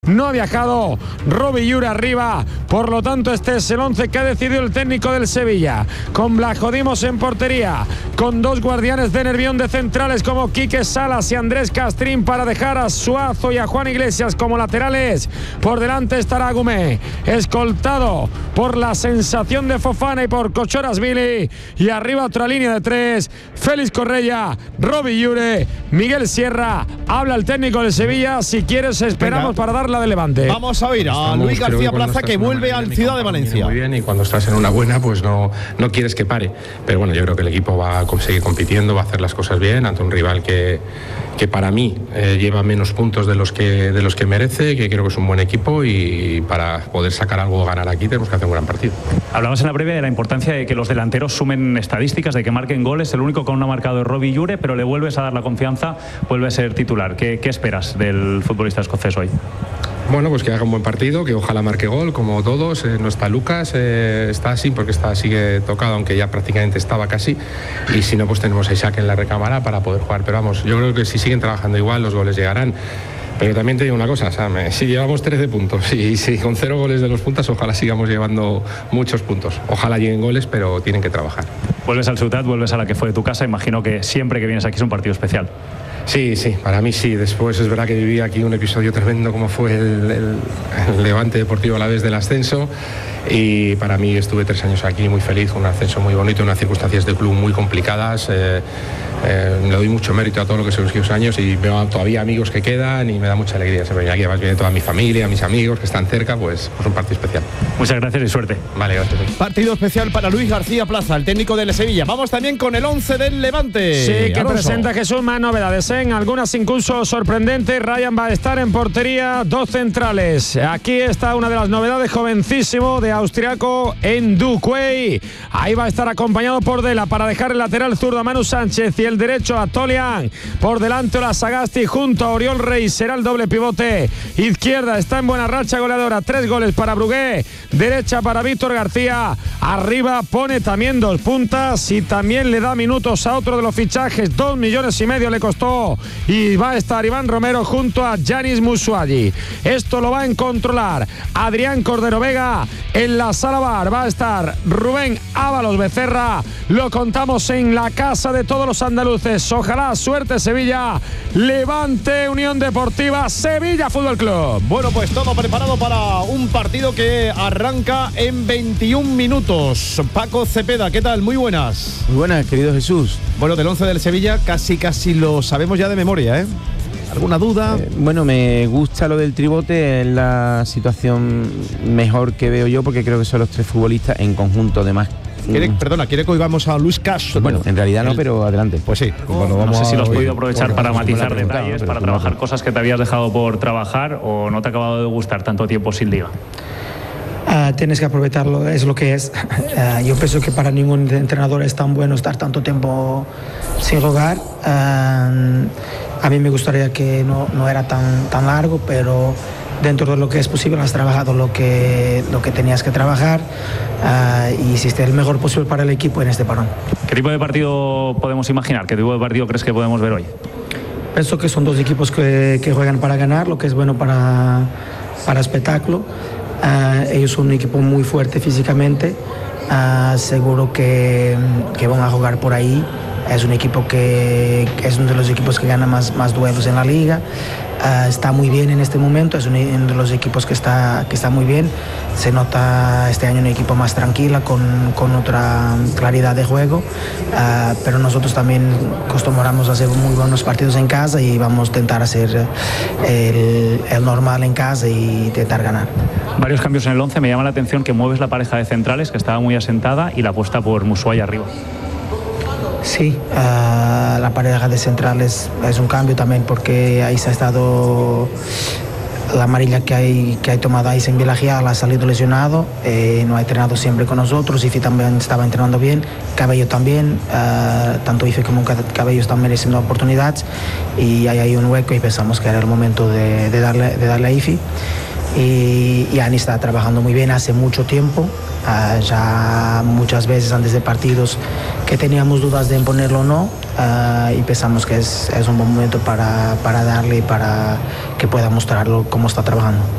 No ha viajado Robbie Llure arriba, por lo tanto este es el 11 que ha decidido el técnico del Sevilla, con Blajodimos en portería, con dos guardianes de Nervión de centrales como Quique Salas y Andrés Castrín para dejar a Suazo y a Juan Iglesias como laterales. Por delante estará Agumé, escoltado por la sensación de Fofana y por Kochorasvili, y arriba otra línea de tres, Félix Correia, Robbie Llure, Miguel Sierra. Habla el técnico del Sevilla, si quieres esperamos para dar la de Levante. Vamos a oír a Luis García Plaza, que vuelve al Ciudad de Valencia. Muy bien, y cuando estás en una buena, pues no quieres que pare. Pero bueno, yo creo que el equipo va a seguir compitiendo, va a hacer las cosas bien ante un rival que para mí lleva menos puntos de los que merece, que creo que es un buen equipo, y para poder sacar algo o ganar aquí tenemos que hacer un gran partido. Hablabas en la previa de la importancia de que los delanteros sumen estadísticas, de que marquen goles. El único que aún no ha marcado es Robbie Llure, pero le vuelves a dar la confianza, vuelve a ser titular. ¿Qué esperas del futbolista escocés hoy? Bueno, pues que haga un buen partido, que ojalá marque gol, como todos. No está Lucas, está así porque sigue tocado, aunque ya prácticamente estaba casi. Y si no, pues tenemos a Isaac en la recámara para poder jugar. Pero vamos, yo creo que si siguen trabajando igual, los goles llegarán. Pero también te digo una cosa, Sam, si llevamos 13 puntos y si con 0 goles de los puntas, ojalá sigamos llevando muchos puntos. Ojalá lleguen goles, pero tienen que trabajar. Vuelves al Ciutat, vuelves a la que fue tu casa. Imagino que siempre que vienes aquí es un partido especial. Sí, para mí sí. Después es verdad que viví aquí un episodio tremendo como fue el Levante Deportivo Alavés del ascenso, y para mí estuve 3 años aquí muy feliz, un ascenso muy bonito, unas circunstancias de club muy complicadas. Le doy mucho mérito a todo lo que son los años, y veo todavía amigos que quedan y me da mucha alegría siempre venir aquí. Además viene toda mi familia, mis amigos que están cerca, pues un partido especial. Muchas gracias y suerte. Vale, gracias. Partido especial para Luis García Plaza, el técnico del Sevilla. Vamos también con el 11 del Levante. Sí, que Alonso presenta Jesús más novedades, en algunas incluso sorprendentes. Ryan va a estar en portería, 2 centrales. Aquí está una de las novedades, jovencísimo de austriaco en Duquey. Ahí va a estar acompañado por Dela para dejar el lateral zurdo a Manu Sánchez y el derecho a Tolian. Por delante Ola Sagasti junto a Oriol Rey, será el doble pivote. Izquierda está en buena racha goleadora, 3 goles para Brugué, derecha para Víctor García. Arriba pone también 2 puntas y también le da minutos a otro de los fichajes, 2,5 millones le costó, y va a estar Iván Romero junto a Yanis Musuagi. Esto lo va a controlar Adrián Cordero Vega. En la sala bar va a estar Rubén Ábalos Becerra. Lo contamos en la casa de todos los andaluces. Ojalá suerte Sevilla, Levante, Unión Deportiva, Sevilla Fútbol Club. Bueno, pues todo preparado para un partido que arranca en 21 minutos. Paco Cepeda, ¿qué tal? Muy buenas. Muy buenas, querido Jesús. Bueno, del 11 del Sevilla casi lo sabemos ya de memoria, ¿eh? ¿Alguna duda? Bueno, me gusta lo del tribote, es la situación mejor que veo yo, porque creo que son los 3 futbolistas en conjunto, además. ¿Quiere que oigamos a Luis Castro? Bueno, en realidad no, pero adelante. Pues sí. Bueno, no sé si lo has podido aprovechar para matizar detalles, para trabajar cosas que te habías dejado por trabajar, o no te ha acabado de gustar tanto tiempo sin liga. Tienes que aprovecharlo, es lo que es. Yo pienso que para ningún entrenador es tan bueno estar tanto tiempo sin jugar. A mí me gustaría que no era tan largo, pero dentro de lo que es posible has trabajado lo que tenías que trabajar, y hiciste el mejor posible para el equipo en este parón. ¿Qué tipo de partido podemos imaginar? ¿Qué tipo de partido crees que podemos ver hoy? Pienso que son 2 equipos que juegan para ganar, lo que es bueno para espectáculo. Ellos son un equipo muy fuerte físicamente, seguro que van a jugar por ahí. Es un equipo que es uno de los equipos que gana más duelos en la liga. Está muy bien en este momento, es uno de los equipos que está muy bien. Se nota este año un equipo más tranquila, con otra claridad de juego, pero nosotros también acostumbramos a hacer muy buenos partidos en casa, y vamos a intentar hacer el normal en casa y intentar ganar. Varios cambios en el 11, me llama la atención que mueves la pareja de centrales, que estaba muy asentada, y la apuesta por Musuagi arriba. Sí, la pareja de centrales es un cambio también, porque ahí se ha estado la amarilla que hay tomado ahí en Vilagial, ha salido lesionado, no ha entrenado siempre con nosotros. Ife también estaba entrenando bien, Cabello también, tanto Ife como Cabello están mereciendo oportunidades, y hay ahí un hueco y pensamos que era el momento de darle a Ife. Y Ani está trabajando muy bien hace mucho tiempo, ya muchas veces antes de partidos teníamos dudas de ponerlo o no, y pensamos que es un buen momento para darle y para que pueda mostrarlo cómo está trabajando.